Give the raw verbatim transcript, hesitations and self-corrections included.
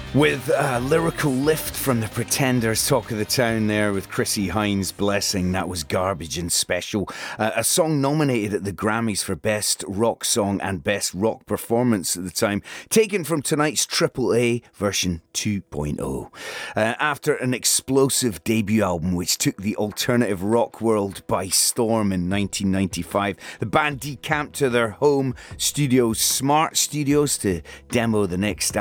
With a lyrical lift from the Pretenders, Talk of the Town there with Chrissie Hynde's Blessing. That was Garbage and Special. Uh, a song nominated at the Grammys for Best Rock Song and Best Rock Performance at the time, taken from tonight's Triple A version two point oh. Uh, after an explosive debut album which took the alternative rock world by storm in nineteen ninety-five, the band decamped to their home studio, Smart Studios, to demo the next